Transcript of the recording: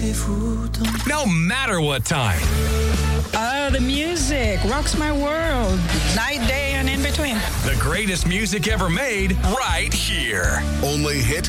No matter what time. The music rocks my world. Night, day, and in between. The greatest music ever made right here. Only Hit